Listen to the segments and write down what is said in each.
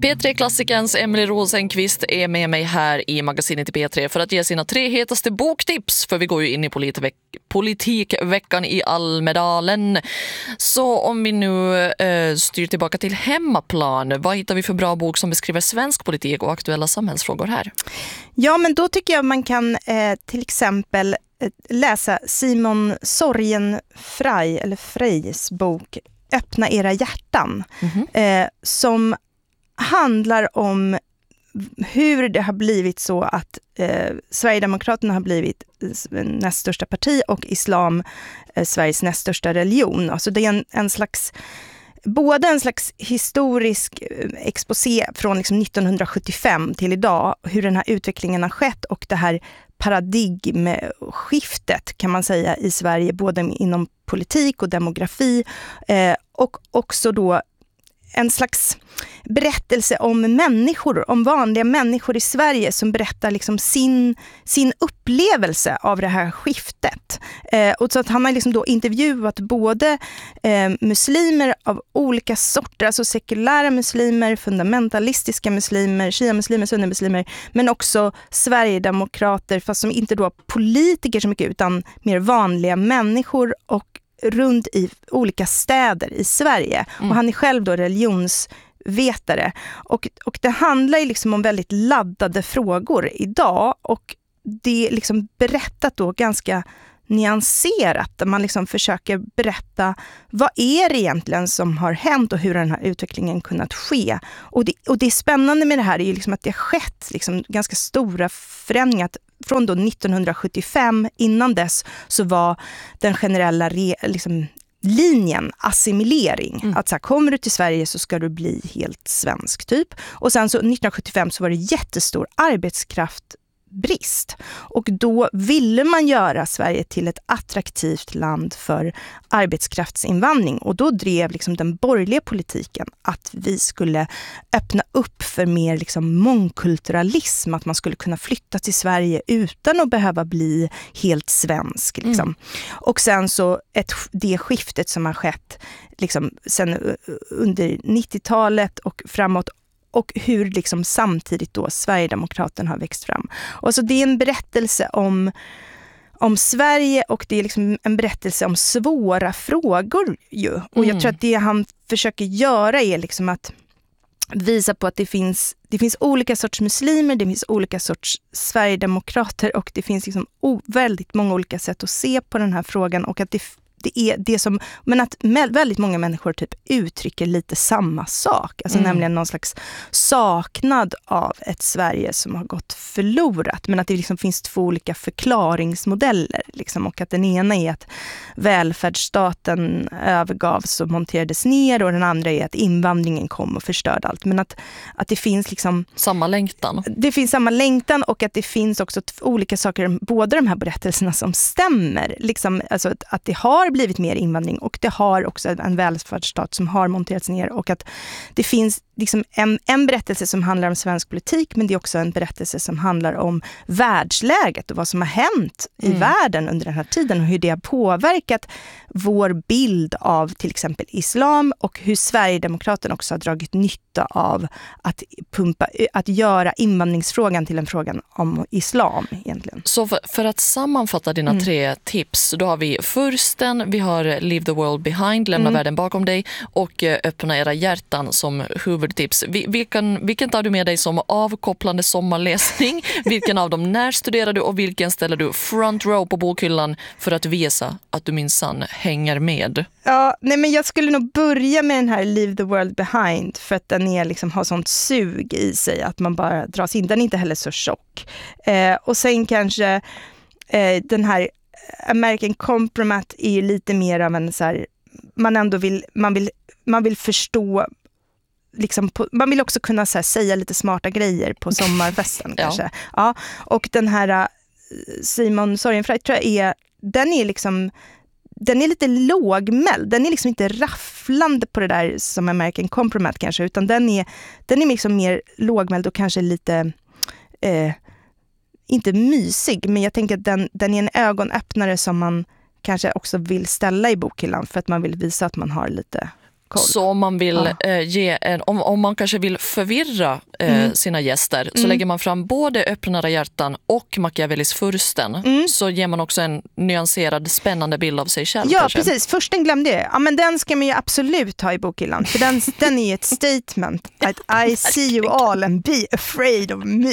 P3-klassikerns Emily Rosenqvist är med mig här i magasinet i P3 för att ge sina 3 hetaste boktips, för vi går ju in i politikveckan i Almedalen. Så om vi nu styr tillbaka till hemmaplan, vad hittar vi för bra bok som beskriver svensk politik och aktuella samhällsfrågor här? Ja, men då tycker jag man kan till exempel läsa Simon Sorgenfreis bok Öppna era hjärtan, som handlar om hur det har blivit så att Sverigedemokraterna har blivit näst största parti och islam Sveriges näst största religion. Alltså det är en slags, både en slags historisk exposé från liksom 1975 till idag, hur den här utvecklingen har skett, och det här paradigmskiftet kan man säga i Sverige, både inom politik och demografi, och också då en slags berättelse om människor, om vanliga människor i Sverige som berättar liksom sin upplevelse av det här skiftet. Och så att han har liksom då intervjuat både muslimer av olika sorter, alltså sekulära muslimer, fundamentalistiska muslimer, shia-muslimer, sunni-muslimer, men också Sverigedemokrater, fast som inte då politiker så mycket utan mer vanliga människor, och runt i olika städer i Sverige. Och han är själv då religionsvetare. Och det handlar ju liksom om väldigt laddade frågor idag, och det är liksom berättat då ganska nyanserat, där man liksom försöker berätta vad är det egentligen som har hänt och hur den här utvecklingen kunnat ske. Och det är spännande med det här är ju liksom att det har skett liksom ganska stora förändringar. Från då 1975, innan dess så var den generella linjen assimilering. Att så här, kommer du till Sverige så ska du bli helt svensk typ. Och sen så 1975 så var det jättestor arbetskraftbrist. Och då ville man göra Sverige till ett attraktivt land för arbetskraftsinvandring. Och då drev liksom den borgerliga politiken att vi skulle öppna upp för mer liksom mångkulturalism, att man skulle kunna flytta till Sverige utan att behöva bli helt svensk. Liksom. Och sen så det skiftet som har skett liksom, sen under 90-talet och framåt, och hur liksom samtidigt då Sverigedemokraterna har växt fram. Och alltså det är en berättelse om Sverige, och det är liksom en berättelse om svåra frågor ju. Och jag tror att det han försöker göra är liksom att visa på att det finns olika sorts muslimer, det finns olika sorts Sverigedemokrater, och det finns liksom väldigt många olika sätt att se på den här frågan, och att det är det som, men att väldigt många människor typ uttrycker lite samma sak, alltså nämligen någon slags saknad av ett Sverige som har gått förlorat, men att det liksom finns 2 olika förklaringsmodeller liksom, och att den ena är att välfärdsstaten övergavs och monterades ner, och den andra är att invandringen kom och förstörde allt, men att det finns liksom samma längtan. Det finns samma längtan, och att det finns också olika saker, båda de här berättelserna som stämmer, liksom, alltså att det har blivit mer invandring, och det har också en välfärdsstat som har monterats ner, och att det finns liksom en berättelse som handlar om svensk politik, men det är också en berättelse som handlar om världsläget och vad som har hänt i världen under den här tiden, och hur det har påverkat vår bild av till exempel islam, och hur Sverigedemokraterna också har dragit nytta av att göra invandringsfrågan till en fråga om islam egentligen. Så för att sammanfatta dina 3 tips, då har vi Fursten, vi har Leave the World Behind, Lämna världen bakom dig, och Öppna era hjärtan som huvudtips. Vilken tar du med dig som avkopplande sommarläsning? Vilken av dem närstuderar du, och vilken ställer du front row på bokhyllan för att visa att du minsann hänger med? Ja, nej, men jag skulle nog börja med den här Leave the World Behind, för att den är liksom, har sånt sug i sig att man bara dras in. Den är inte heller så tjock. Och sen kanske den här American Compromat är ju lite mer av en så här, man vill förstå liksom man vill också kunna så här, säga lite smarta grejer på sommarfesten kanske. Ja, och den här Simon Sorgenfreis tror jag den är lite lågmäld. Den är liksom inte rafflande på det där som American Compromat kanske, utan den är liksom mer lågmäld och kanske lite inte mysig, men jag tänker att den är en ögonöppnare som man kanske också vill ställa i bokhyllan, för att man vill visa att man har lite koll. Så om man vill om man kanske vill förvirra sina gäster så lägger man fram både Öppna era hjärtan och Machiavellis Fursten. Så ger man också en nyanserad, spännande bild av sig själv. Ja, kanske. precis. Fursten glömde jag. Ja, men den ska man ju absolut ha i bokhyllan. För den är ett statement. Att I see you all and be afraid of me.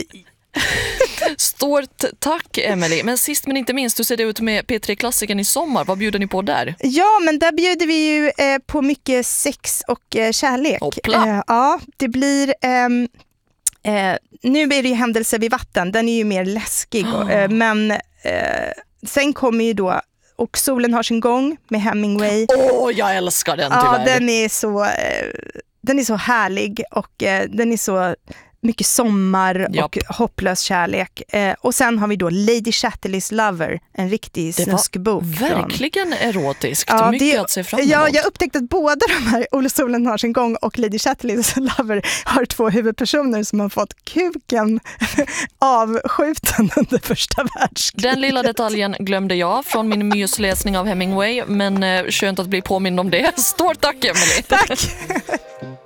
Stort tack, Emily. Men sist men inte minst, hur ser det ut med P3-klassikern i sommar? Vad bjuder ni på där? Ja, men där bjuder vi ju på mycket sex och kärlek. Ja, det blir... nu är det ju Händelser vid vatten. Den är ju mer läskig. Men sen kommer ju då Och solen har sin gång med Hemingway. Jag älskar den tyvärr. Ja, den är så härlig och den är så mycket sommar och hopplös kärlek. Och sen har vi då Lady Chatterleys Lover, en riktig snuskbok. Verkligen erotiskt. Ja, mycket att se fram emot. Ja, jag upptäckte att båda de här, Olle Solen har sin gång och Lady Chatterleys Lover, har 2 huvudpersoner som har fått kuken avskjuten under första världskriget. Den lilla detaljen glömde jag från min mysläsning av Hemingway, men skönt att bli påmind om det. Stort tack, Emily. Tack!